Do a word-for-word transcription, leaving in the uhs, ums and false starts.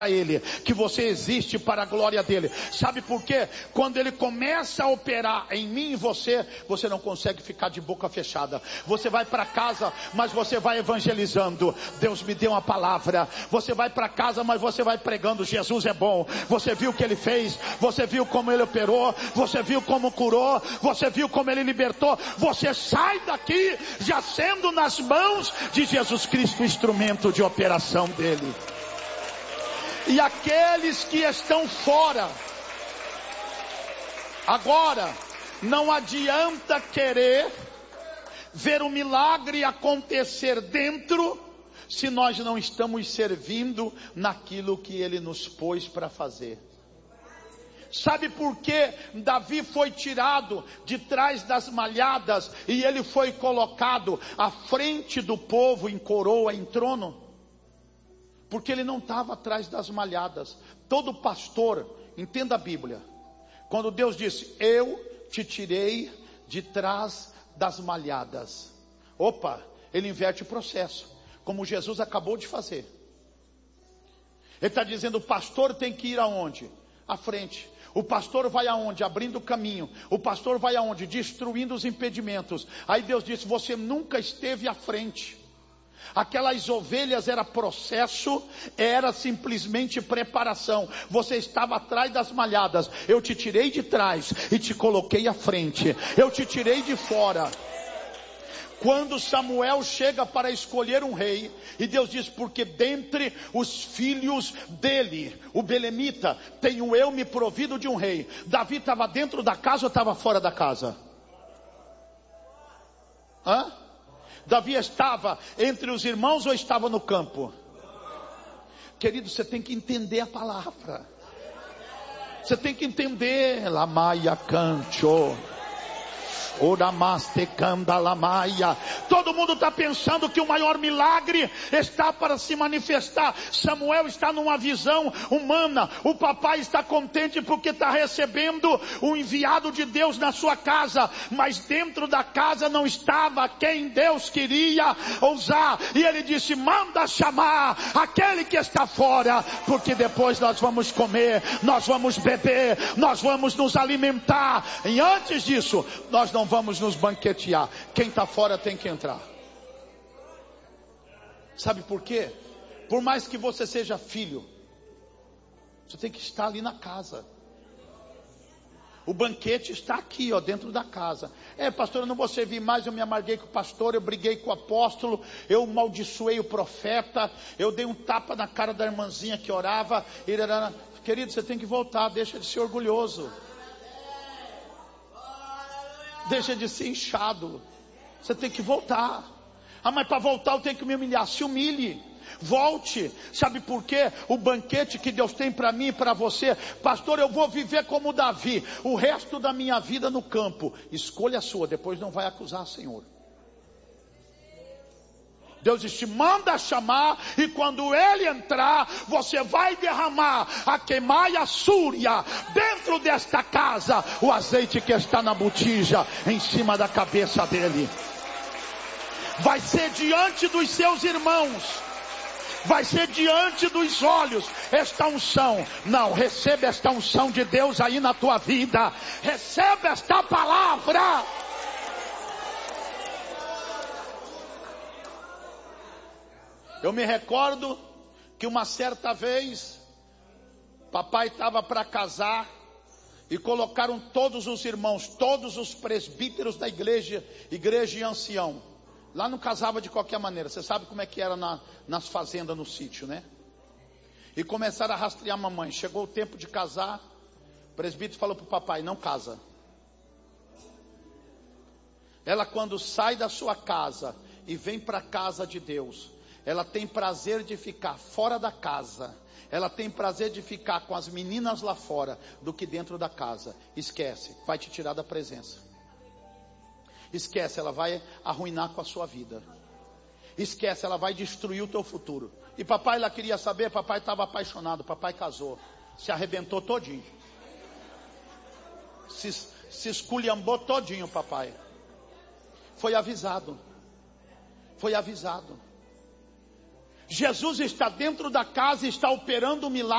Ele, que você existe para a glória dele. Sabe por quê? Quando ele começa a operar em mim e você, você não consegue ficar de boca fechada. Você vai para casa, mas você vai evangelizando. Deus me deu uma palavra. Você vai para casa, mas você vai pregando. Jesus é bom. Você viu o que ele fez, você viu como ele operou, você viu como curou, você viu como ele libertou. Você sai daqui já sendo nas mãos de Jesus Cristo, instrumento de operação dele. E aqueles que estão fora, agora, não adianta querer ver o milagre acontecer dentro, se nós não estamos servindo naquilo que ele nos pôs para fazer. Sabe por que Davi foi tirado de trás das malhadas e ele foi colocado à frente do povo em coroa, em trono? Porque ele não estava atrás das malhadas. Todo pastor, entenda a Bíblia, quando Deus disse, eu te tirei de trás das malhadas, opa, ele inverte o processo, como Jesus acabou de fazer. Ele está dizendo, o pastor tem que ir aonde? À frente. O pastor vai aonde? Abrindo o caminho. O pastor vai aonde? Destruindo os impedimentos. Aí Deus disse, você nunca esteve à frente. Aquelas ovelhas era processo, era simplesmente preparação. Você estava atrás das malhadas. Eu te tirei de trás e te coloquei à frente. Eu te tirei de fora. Quando Samuel chega para escolher um rei, e Deus diz, porque dentre os filhos dele, o belemita, tenho eu me provido de um rei. Davi estava dentro da casa ou estava fora da casa? Hã? Davi estava entre os irmãos ou estava no campo? Querido, você tem que entender a palavra. Você tem que entender. Lamaia cancho. Todo mundo está pensando que o maior milagre está para se manifestar. Samuel está numa visão humana. O papai está contente porque está recebendo o enviado de Deus na sua casa, mas dentro da casa não estava quem Deus queria usar. E ele disse, manda chamar aquele que está fora, porque depois nós vamos comer, nós vamos beber, nós vamos nos alimentar, e antes disso nós não vamos nos banquetear. Quem está fora tem que entrar. Sabe por quê? Por mais que você seja filho, você tem que estar ali na casa. O banquete está aqui, ó, dentro da casa. É, pastor, eu não vou servir mais, eu me amarguei com o pastor, eu briguei com o apóstolo, eu maldiçoei o profeta, eu dei um tapa na cara da irmãzinha que orava. Querido, você tem que voltar, deixa de ser orgulhoso. Deixa de ser inchado. Você tem que voltar. Ah, mas para voltar eu tenho que me humilhar. Se humilhe. Volte. Sabe por quê? O banquete que Deus tem para mim e para você. Pastor, eu vou viver como Davi o resto da minha vida no campo. Escolha a sua. Depois não vai acusar, Senhor. Deus te manda chamar, e quando ele entrar, você vai derramar a queimar e a súria dentro desta casa, o azeite que está na botija em cima da cabeça dele. Vai ser diante dos seus irmãos, vai ser diante dos olhos esta unção. Não, receba esta unção de Deus aí na tua vida. Receba esta palavra. Eu me recordo que uma certa vez, papai estava para casar e colocaram todos os irmãos, todos os presbíteros da igreja, igreja e ancião. Lá não casava de qualquer maneira, você sabe como é que era na, nas fazendas, no sítio, né? E começaram a rastrear a mamãe. Chegou o tempo de casar, o presbítero falou para o papai, não casa. Ela quando sai da sua casa e vem para a casa de Deus, ela tem prazer de ficar fora da casa. Ela tem prazer de ficar com as meninas lá fora do que dentro da casa. Esquece, vai te tirar da presença. Esquece, ela vai arruinar com a sua vida. Esquece, ela vai destruir o teu futuro. E papai lá queria saber, papai estava apaixonado, papai casou. Se arrebentou todinho. Se, se esculhambou todinho, papai. Foi avisado. Foi avisado. Jesus está dentro da casa e está operando um milagre.